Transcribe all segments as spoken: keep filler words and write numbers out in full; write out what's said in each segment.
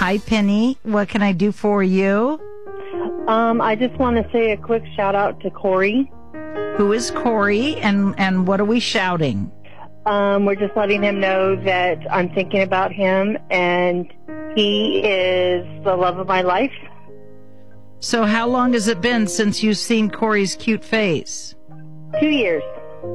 Hi, Penny. What can I do for you? Um, I just want to say a quick shout out to Corey. Who is Corey, and, and what are we shouting? Um, we're just letting him know that I'm thinking about him, and he is the love of my life. So how long has it been since you've seen Corey's cute face? Two years.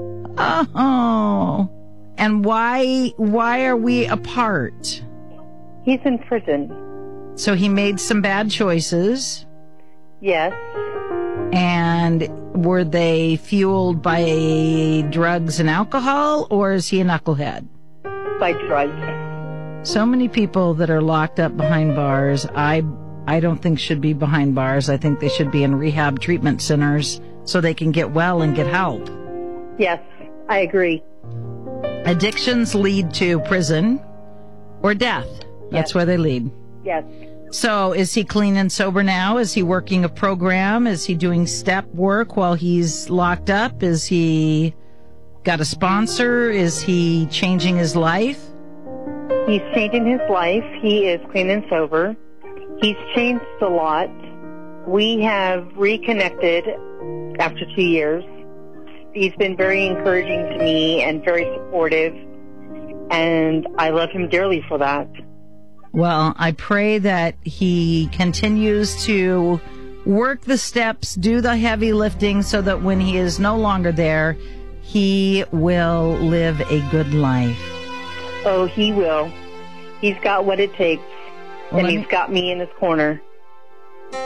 Oh, and why, why are we apart? He's in prison. So he made some bad choices. Yes. And were they fueled by drugs and alcohol, or is he a knucklehead? By drugs. So many people that are locked up behind bars, I I don't think should be behind bars. I think they should be in rehab treatment centers so they can get well and get help. Yes, I agree. Addictions lead to prison or death. That's Yes. where they lead. Yes. So is he clean and sober now? Is he working a program? Is he doing step work while he's locked up? Is he got a sponsor? Is he changing his life? He's changing his life. He is clean and sober. He's changed a lot. We have reconnected after two years. He's been very encouraging to me and very supportive, and I love him dearly for that. Well, I pray that he continues to work the steps, do the heavy lifting, so that when he is no longer there, he will live a good life. Oh, he will. He's got what it takes, Well, and let he's me- got me in his corner.